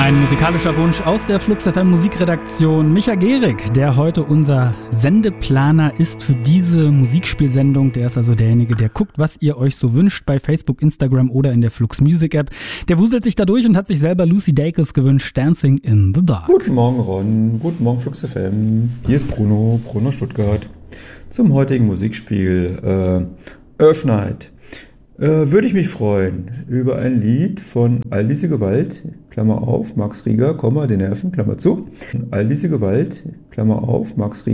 Ein musikalischer Wunsch aus der Flux FM Musikredaktion. Micha Gehrig, der heute unser Sendeplaner ist für diese Musikspielsendung. Der ist also derjenige, der guckt, was ihr euch so wünscht bei Facebook, Instagram oder in der Flux Music App. Der wuselt sich da durch und hat sich selber Lucy Dacus gewünscht, Dancing in the Dark. Guten Morgen Ron, guten Morgen Flux FM. Hier ist Bruno Stuttgart. Zum heutigen Musikspiel Earth Night. Würde ich mich freuen über ein Lied von All diese Gewalt, Klammer auf, Max Rieger, Komma, die Nerven, Klammer zu. All diese Gewalt, Klammer auf, Max Rieger.